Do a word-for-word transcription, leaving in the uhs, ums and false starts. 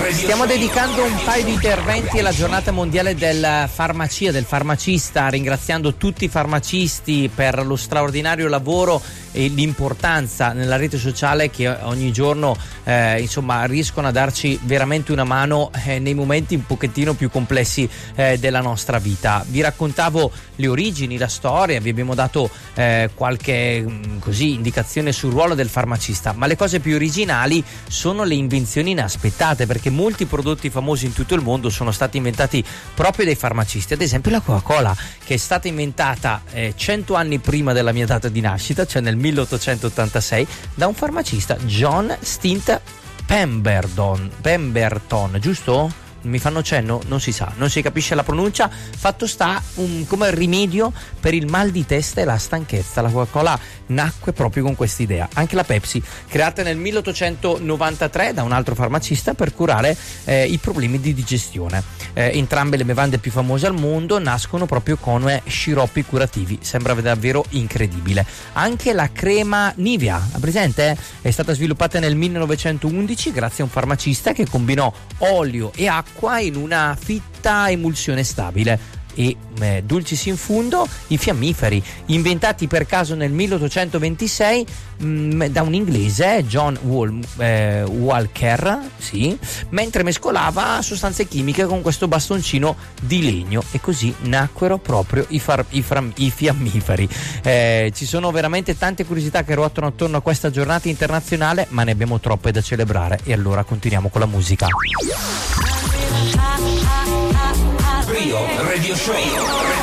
Stiamo dedicando un paio di interventi alla giornata mondiale del farmacia, del farmacista, ringraziando tutti i farmacisti per lo straordinario lavoro e l'importanza nella rete sociale che ogni giorno eh, insomma riescono a darci veramente una mano eh, nei momenti un pochettino più complessi eh, della nostra vita. Vi raccontavo le origini, la storia, vi abbiamo dato eh, qualche mh, così indicazione sul ruolo del farmacista, ma le cose più originali sono le invenzioni inaspettate, perché molti prodotti famosi in tutto il mondo sono stati inventati proprio dai farmacisti. Ad esempio la Coca-Cola, che è stata inventata eh, cento anni prima della mia data di nascita, cioè nel milleottocentottantasei, da un farmacista, John Stint Pemberton, Pemberton, giusto? Mi fanno cenno? Non si sa, non si capisce la pronuncia. Fatto sta, un, come rimedio per il mal di testa e la stanchezza. La Coca-Cola nacque proprio con questa idea. Anche la Pepsi, creata nel milleottocentonovantatré da un altro farmacista per curare eh, i problemi di digestione. Eh, entrambe le bevande più famose al mondo nascono proprio con eh, sciroppi curativi. Sembra davvero incredibile. Anche la crema Nivea, ha presente? È stata sviluppata nel millenovecentoundici grazie a un farmacista che combinò olio e acqua in una fitta emulsione stabile. E eh, dulcis in fundo i fiammiferi, inventati per caso nel milleottocentoventisei mh, da un inglese, John Wal- eh, Walker, sì, mentre mescolava sostanze chimiche con questo bastoncino di legno, e così nacquero proprio i, far- i, fra- i fiammiferi. Eh, ci sono veramente tante curiosità che ruotano attorno a questa giornata internazionale, ma ne abbiamo troppe da celebrare, e allora continuiamo con la musica. Rio Radio Show.